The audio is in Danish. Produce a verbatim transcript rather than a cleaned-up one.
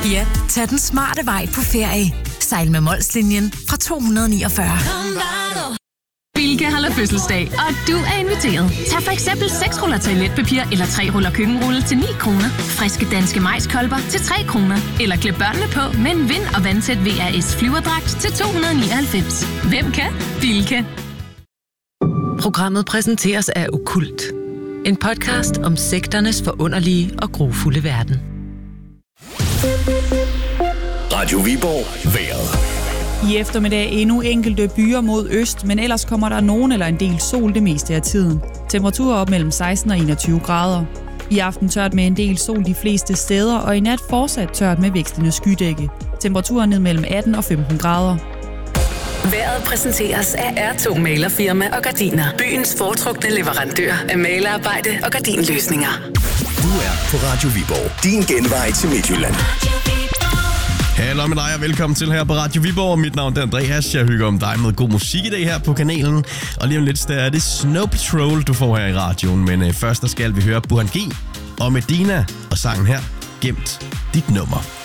Ja, tag den smarte vej på ferie. Sejl med Molslinjen fra to hundrede niogfyrre. Bilka holder fødselsdag, og du er inviteret. Tag for eksempel seks ruller toiletpapir eller tre ruller køkkenrulle til ni kroner. Friske danske majskolber til tre kroner. Eller klæd børnene på med en vind- og vandtæt V R S flyverdragt til to hundrede nioghalvfems. Hvem kan? Bilka. Programmet præsenteres af Okkult. En podcast om sekternes forunderlige og grufulde verden. Radio Viborg vejret. I eftermiddag endnu enkelte byer mod øst, men ellers kommer der nogen eller en del sol det meste af tiden. Temperaturer op mellem seksten og enogtyve grader. I aften tørt med en del sol de fleste steder, og i nat fortsat tørt med vekslende skydække. Temperaturer ned mellem atten og femten grader. Vejret præsenteres af R to Malerfirma og Gardiner. Byens foretrukne leverandør af malerarbejde og gardinløsninger. Du er på Radio Viborg. Din genvej til Midtjylland. Hallo med dig og velkommen til her på Radio Viborg. Mit navn er Andreas. Jeg hygger om dig med god musik i dag her på kanalen. Og lige om lidt der er det Snow Patrol, du får her i radioen. Men øh, først der skal vi høre Burhan G og Medina og sangen her, Gemt dit nummer.